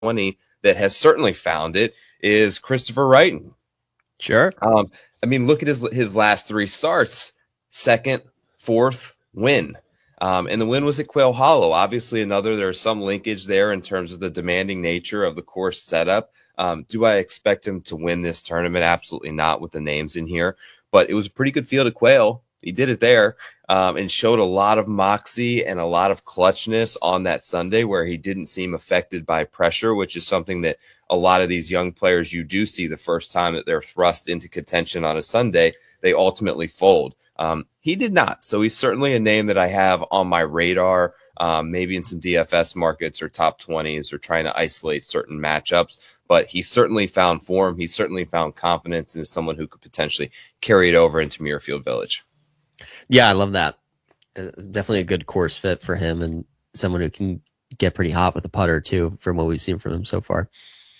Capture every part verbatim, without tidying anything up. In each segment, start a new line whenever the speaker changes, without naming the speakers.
twenty that has certainly found it is Christopher Wrighton.
Sure.
Um, I mean, look at his his last three starts: second, fourth, win. Um, and the win was at Quail Hollow. Obviously, another, there's some linkage there in terms of the demanding nature of the course setup. Um, do I expect him to win this tournament? Absolutely not with the names in here. But it was a pretty good field of Quail. He did it there um, and showed a lot of moxie and a lot of clutchness on that Sunday where he didn't seem affected by pressure, which is something that a lot of these young players you do see the first time that they're thrust into contention on a Sunday, they ultimately fold. Um, he did not. So he's certainly a name that I have on my radar, um, maybe in some D F S markets or top twenties or trying to isolate certain matchups. But he certainly found form. He certainly found confidence and is someone who could potentially carry it over into Muirfield Village.
Yeah, I love that. Uh, definitely a good course fit for him and someone who can get pretty hot with the putter too, from what we've seen from him so far.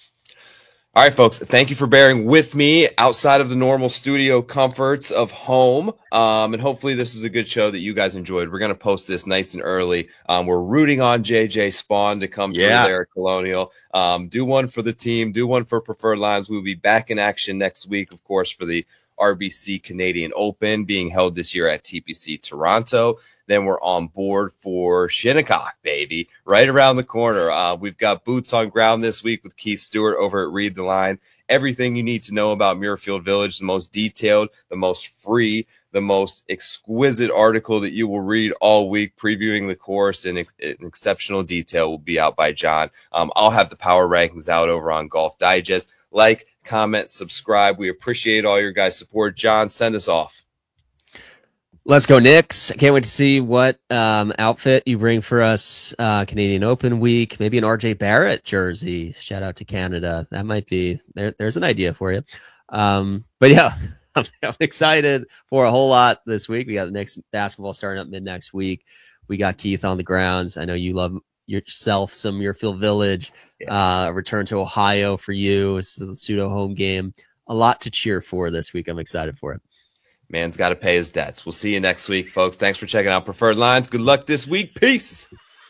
All right, folks, thank you for bearing with me outside of the normal studio comforts of home. Um, and hopefully this was a good show that you guys enjoyed. We're going to post this nice and early. Um, we're rooting on J J Spawn to come
yeah.
through there at Colonial. Um, do one for the team. Do one for Preferred Lines. We'll be back in action next week, of course, for the R B C Canadian Open being held this year at T P C Toronto. Then we're on board for Shinnecock, baby, right around the corner. Uh, we've got boots on ground this week with Keith Stewart over at Read the Line. Everything you need to know about Muirfield Village, the most detailed, the most free, the most exquisite article that you will read all week, previewing the course in, ex- in exceptional detail, will be out by John. Um, I'll have the power rankings out over on Golf Digest. Like, comment, subscribe. We appreciate all your guys' support. John, send us off.
Let's go, Knicks. I can't wait to see what um, outfit you bring for us uh, Canadian Open week. Maybe an R J Barrett jersey. Shout out to Canada. That might be, there. there's an idea for you. Um, but yeah, I'm, I'm excited for a whole lot this week. We got the Knicks basketball starting up mid next week. We got Keith on the grounds. I know you love yourself some Muirfield Village. Yeah. Uh, return to Ohio for you. This is a pseudo home game. A lot to cheer for this week. I'm excited for it.
Man's got to pay his debts. We'll see you next week, folks. Thanks for checking out Preferred Lines. Good luck this week. Peace.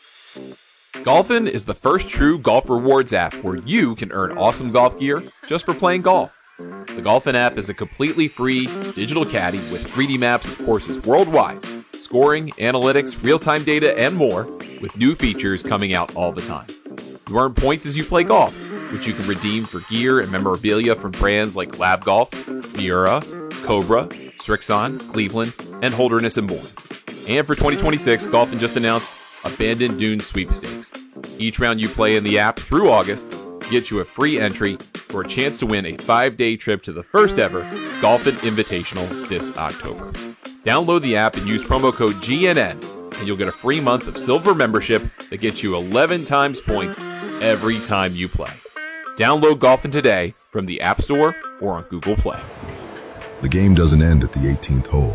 Golfin is the first true golf rewards app where you can earn awesome golf gear just for playing golf. The Golfin app is a completely free digital caddy with three D maps of courses worldwide, scoring, analytics, real-time data, and more, with new features coming out all the time. You earn points as you play golf, which you can redeem for gear and memorabilia from brands like Lab Golf, Miura, Cobra, Strixon, Cleveland, and Holderness and Bourne. And for twenty twenty-six, Golfin just announced Abandoned Dunes Sweepstakes. Each round you play in the app through August gets you a free entry for a chance to win a five-day trip to the first ever Golfin Invitational this October. Download the app and use promo code G N N, and you'll get a free month of silver membership that gets you eleven times points every time you play. Download Golfin today from the App Store or on Google Play.
The game doesn't end at the eighteenth hole.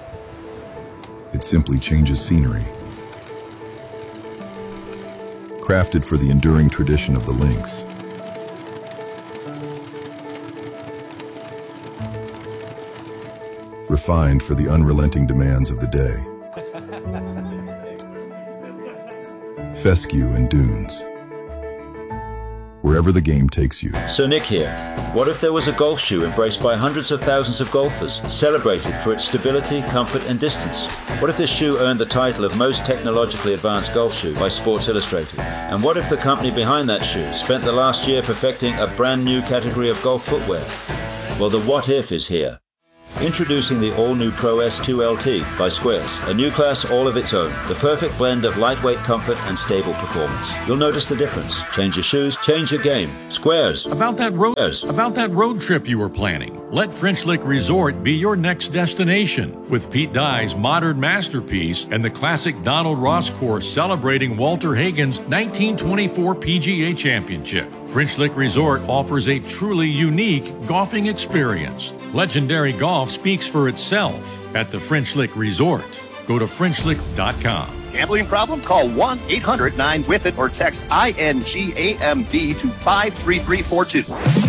It simply changes scenery. Crafted for the enduring tradition of the links. Refined for the unrelenting demands of the day. Fescue and dunes. Wherever the game takes you.
So Nick here. What if there was a golf shoe embraced by hundreds of thousands of golfers, celebrated for its stability, comfort, and distance? What if this shoe earned the title of most technologically advanced golf shoe by Sports Illustrated? And what if the company behind that shoe spent the last year perfecting a brand new category of golf footwear? Well, the what if is here. Introducing the all-new Pro S two L T by Squares, a new class all of its own, the perfect blend of lightweight comfort and stable performance. You'll notice the difference. Change your shoes, change your game. Squares.
About that road,
Squares.
About that road trip you were planning, let French Lick Resort be your next destination. With Pete Dye's modern masterpiece and the classic Donald Ross course celebrating Walter Hagen's nineteen twenty-four P G A Championship, French Lick Resort offers a truly unique golfing experience. Legendary golf speaks for itself at the French Lick Resort. Go to French Lick dot com.
Gambling problem? Call one eight hundred nine with it or text I N G A M B to five three three four two.